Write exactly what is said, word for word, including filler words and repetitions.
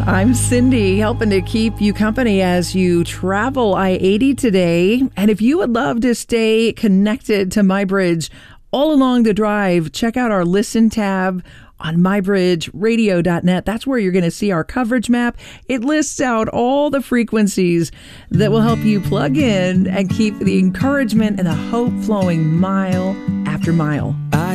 I'm Cindy, helping to keep you company as you travel I eighty today. And if you would love to stay connected to MyBridge all along the drive, check out our Listen tab on my bridge radio dot net. That's where you're going to see our coverage map. It lists out all the frequencies that will help you plug in and keep the encouragement and the hope flowing mile after mile.